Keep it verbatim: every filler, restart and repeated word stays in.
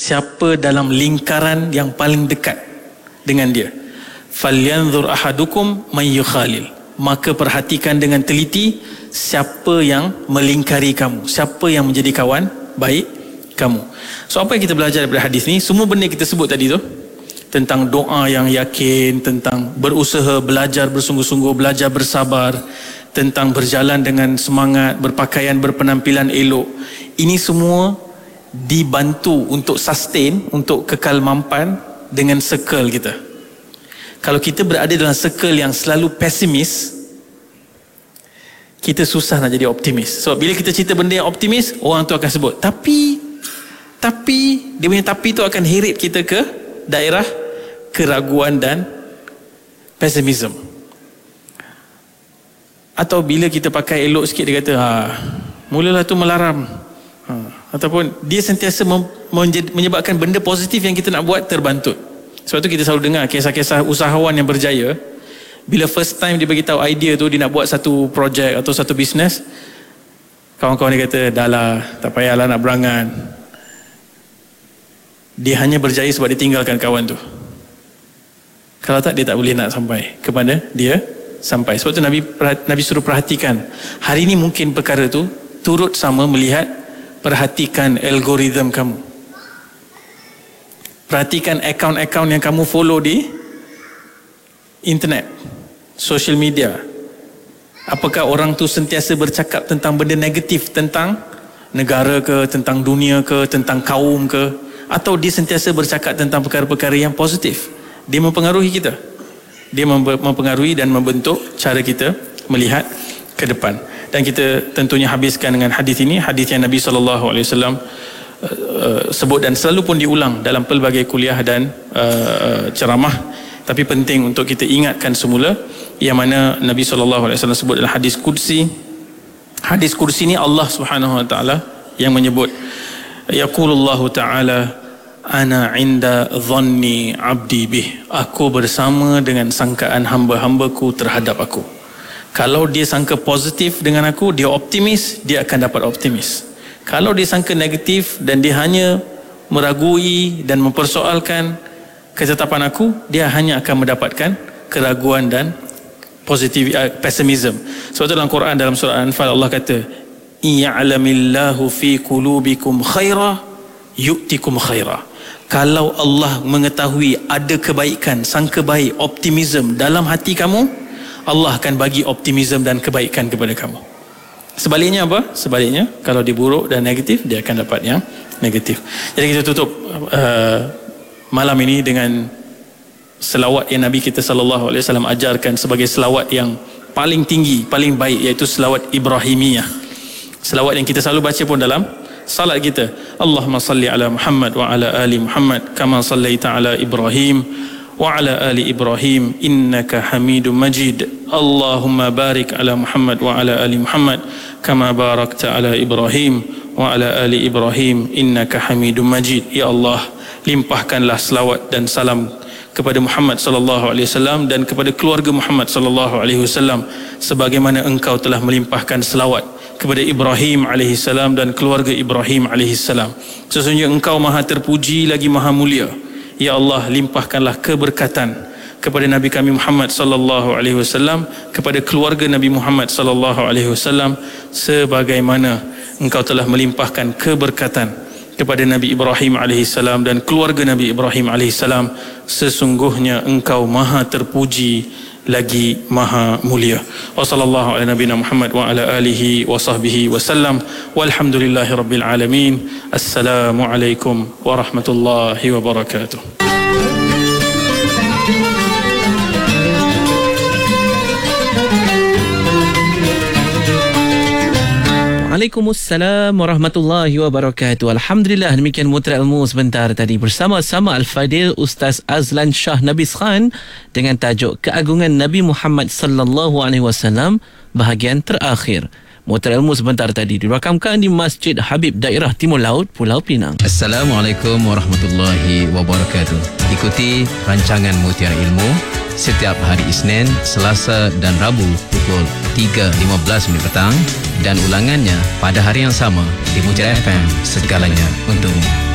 siapa dalam lingkaran yang paling dekat dengan dia. Falyanzur ahadukum man yukhalil. Maka perhatikan dengan teliti siapa yang melingkari kamu, siapa yang menjadi kawan baik kamu. So apa yang kita belajar daripada hadis ni? Semua benda kita sebut tadi tu, tentang doa yang yakin, tentang berusaha, belajar bersungguh-sungguh, belajar bersabar, tentang berjalan dengan semangat, berpakaian, berpenampilan elok. Ini semua dibantu untuk sustain, untuk kekal mampan dengan circle kita. Kalau kita berada dalam circle yang selalu pesimis, kita susah nak jadi optimis. So bila kita cerita benda yang optimis, orang tu akan sebut tapi tapi dia punya tapi tu akan heret kita ke daerah keraguan dan pesimism. Atau bila kita pakai elok sikit, dia kata ha, mulalah tu melaram, ha. Ataupun dia sentiasa menyebabkan benda positif yang kita nak buat terbantut. Sebab tu kita selalu dengar kisah-kisah usahawan yang berjaya. Bila first time dia bagi tahu idea tu, dia nak buat satu projek atau satu bisnes, kawan-kawan dia kata dah lah, tak payahlah nak berangan. Dia hanya berjaya sebab dia tinggalkan kawan tu. Kalau tak, dia tak boleh nak sampai kepada dia sampai. Sebab tu Nabi Nabi suruh perhatikan. Hari ini mungkin perkara tu turut sama melihat, perhatikan algoritma kamu. Perhatikan akaun-akaun yang kamu follow di internet, social media. Apakah orang tu sentiasa bercakap tentang benda negatif, tentang negara ke, tentang dunia ke, tentang kaum ke, atau dia sentiasa bercakap tentang perkara-perkara yang positif? Dia mempengaruhi kita. Dia mempengaruhi dan membentuk cara kita melihat ke depan. Dan kita tentunya habiskan dengan hadis ini, hadis yang Nabi sallallahu alaihi wasallam Uh, sebut dan selalu pun diulang dalam pelbagai kuliah dan uh, ceramah, tapi penting untuk kita ingatkan semula, yang mana Nabi sallallahu alaihi wasallam sebut dalam hadis kursi. Hadis kursi ni Allah Subhanahu wa taala yang menyebut, yaqulullahu taala ana inda dhanni abdi bih, aku bersama dengan sangkaan hamba-hambaku terhadap aku. Kalau dia sangka positif dengan aku, dia optimis, dia akan dapat optimis. Kalau dia sangka negatif dan dia hanya meragui dan mempersoalkan ketetapan aku, dia hanya akan mendapatkan keraguan dan positif, uh, pessimism. Sebab itu dalam Quran, dalam surah Al-Anfal, Allah kata, "Iya'lamillahu fi qulubikum khaira yu'tikum khaira." Kalau Allah mengetahui ada kebaikan, sangka baik, optimism dalam hati kamu, Allah akan bagi optimism dan kebaikan kepada kamu. Sebaliknya apa? Sebaliknya, kalau dia buruk dan negatif, dia akan dapat yang negatif. Jadi kita tutup uh, malam ini dengan selawat yang Nabi kita sallallahu alaihi wasallam ajarkan sebagai selawat yang paling tinggi, paling baik, iaitu selawat Ibrahimiyah. Selawat yang kita selalu baca pun dalam salat kita. Allahumma salli ala Muhammad wa ala ali Muhammad kama sallaita ala Ibrahim wa ala ali Ibrahim innaka Hamidum Majid. Allahumma barik ala Muhammad wa ala ali Muhammad kama barakta ala Ibrahim wa ala ali Ibrahim innaka Hamidum Majid. Ya Allah, limpahkanlah selawat dan salam kepada Muhammad sallallahu alaihi wasallam dan kepada keluarga Muhammad sallallahu alaihi wasallam sebagaimana engkau telah melimpahkan selawat kepada Ibrahim alaihi salam dan keluarga Ibrahim alaihi salam. Sesungguhnya engkau maha terpuji lagi maha mulia. Ya Allah, limpahkanlah keberkatan kepada Nabi kami Muhammad sallallahu alaihi wasallam, kepada keluarga Nabi Muhammad sallallahu alaihi wasallam sebagaimana engkau telah melimpahkan keberkatan kepada Nabi Ibrahim alaihi salam dan keluarga Nabi Ibrahim alaihi salam. Sesungguhnya engkau maha terpuji lagi maha mulia. Wa sallallahu ala nabiyina Muhammad wa ala alihi wa sahbihi wa sallam. Walhamdulillahi rabbil alamin. Assalamu alaikum warahmatullahi wabarakatuh. Waalaikumsalam warahmatullahi wabarakatuh. Alhamdulillah, demikian Mutra Ilmu sebentar tadi bersama-sama Al-Fadil Ustaz Azlan Shah Nabis Khan dengan tajuk Keagungan Nabi Muhammad sallallahu alaihi wasallam bahagian terakhir. Mutra Ilmu sebentar tadi dirakamkan di Masjid Habib Daerah Timur Laut, Pulau Pinang. Assalamualaikum warahmatullahi wabarakatuh. Ikuti rancangan Mutiara Ilmu setiap hari Isnin, Selasa dan Rabu pukul tiga lima belas minit petang dan ulangannya pada hari yang sama di Mutiara F M. Segalanya untukmu.